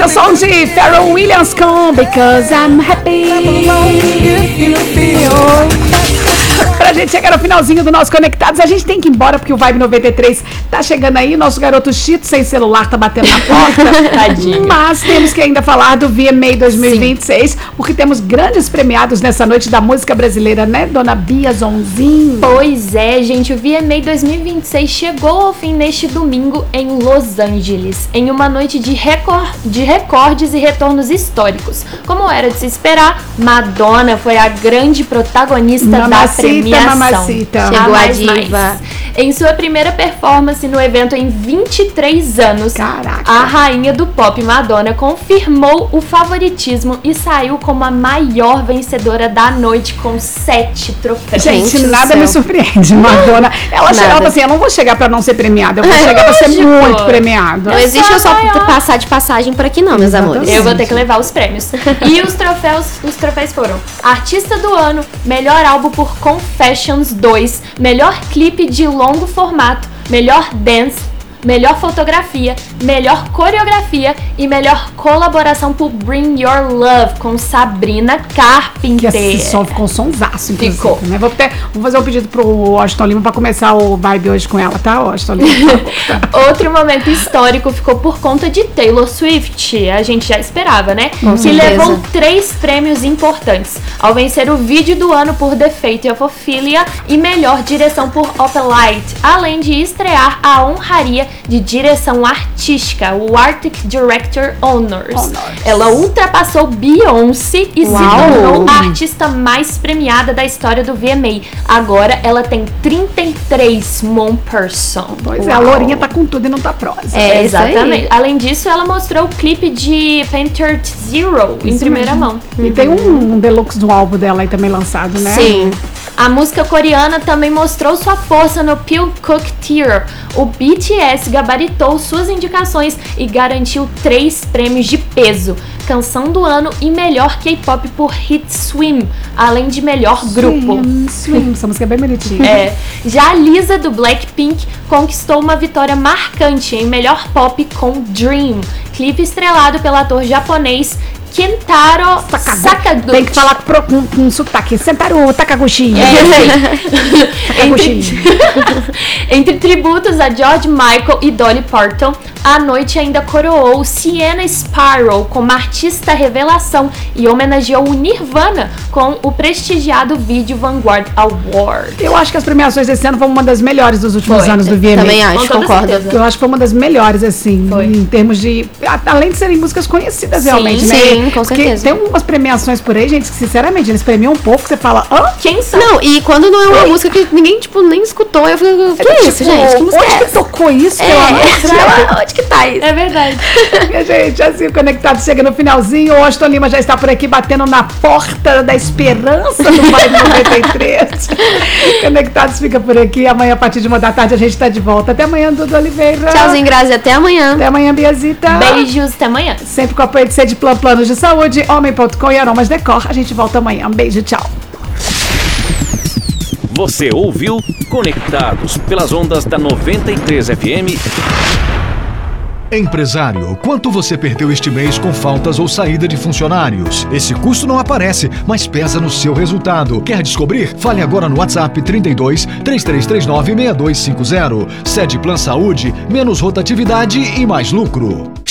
Esse é o som de Pharrell Williams com Because I'm Happy. Pra gente chegar no finalzinho do nosso Conectados, a gente tem que ir embora porque o Vibe 93 tá chegando aí. Nosso garoto Chito sem celular tá batendo na porta. Tadinho. Mas temos que ainda falar do VMA 2026, sim, porque temos grandes premiados nessa noite da música brasileira, né, dona Bia Zonzin? Pois é, gente, o VMA 2026 chegou ao fim neste domingo em Los Angeles, em uma noite de recordes e retornos históricos. Como era de se esperar, Madonna foi a grande protagonista da premiação. Mamacita. Chegou a diva. Em sua primeira performance no evento em 23 anos, caraca, a rainha do pop Madonna confirmou o favoritismo e saiu como a maior vencedora da noite com 7 troféus. Gente, nada me surpreende. Madonna, ela chegava assim, eu não vou chegar pra não ser premiada, eu vou chegar pra ser muito premiada. Não existe eu só passar de passagem por aqui não, meus amores. Eu vou ter que levar os prêmios. E os troféus foram Artista do Ano, Melhor Álbum por Confessions 2, Melhor Clipe de Longo Formato, Melhor Dance, Melhor Fotografia, Melhor Coreografia e Melhor Colaboração por Bring Your Love com Sabrina Carpenter. Que esse som ficou um sonsaço, inclusive. Ficou. Né? Vou fazer um pedido pro Washington Lima pra começar o Vibe hoje com ela, tá, Washington Lima? Outro momento histórico ficou por conta de Taylor Swift. A gente já esperava, né? Com certeza. Levou 3 prêmios importantes, ao vencer o vídeo do ano por The Fate of Ophelia e melhor direção por Opalite, além de estrear a honraria de direção artística, o Artistic Director Honors. Ela ultrapassou Beyoncé e se tornou a artista mais premiada da história do VMA. Agora ela tem 33 Mon Person. Pois é, a Lourinha tá com tudo e não tá prosa. Exatamente. Além disso, ela mostrou o clipe de Painted Zero em primeira mão. E tem um deluxe do álbum dela aí também lançado, né? Sim. A música coreana também mostrou sua força no Pillcukteer. O BTS gabaritou suas indicações e garantiu 3 prêmios de peso. Canção do Ano e Melhor K-Pop por Hit Swim, além de Melhor Grupo. Swim, essa música é bem bonitinha. Já a Lisa do Blackpink conquistou uma vitória marcante em Melhor Pop com Dream, clipe estrelado pelo ator japonês Kentaro Sakaguchi. Tem que falar com sotaque. Sentaru Takaguchi. Entre tributos a George Michael e Dolly Parton, a noite ainda coroou Sienna Sparrow como artista revelação e homenageou o Nirvana com o prestigiado Video Vanguard Award. Eu acho que as premiações desse ano foram uma das melhores dos últimos anos do VMA. Também acho, concordo. Eu acho que foi uma das melhores, assim, em termos de... Além de serem músicas conhecidas, realmente, né? Sim, com certeza. Tem umas premiações por aí, gente, que sinceramente, eles premiam um pouco, que você fala, quem sabe? Não, e quando não é uma música que ninguém, nem escutou, eu fico, que é isso, gente? Que música onde que tocou isso? Onde que tá isso? É verdade. Gente, assim, o Conectado chega no finalzinho. O Washington Lima já está por aqui batendo na porta da esperança do Vibe 93. Conectados fica por aqui. Amanhã, a partir de 1h a gente está de volta. Até amanhã, Dudu Oliveira. Tchauzinho, Grazi. Até amanhã. Até amanhã, Biazita. Beijos, até amanhã. Sempre com o apoio de Sede Plan Planos de Saúde, Homem.com e Aromas Decor. A gente volta amanhã. Um beijo, tchau. Você ouviu Conectados pelas ondas da 93 FM. Empresário, quanto você perdeu este mês com faltas ou saída de funcionários? Esse custo não aparece, mas pesa no seu resultado. Quer descobrir? Fale agora no WhatsApp 32 3339 6250. Sede Plan Saúde, menos rotatividade e mais lucro.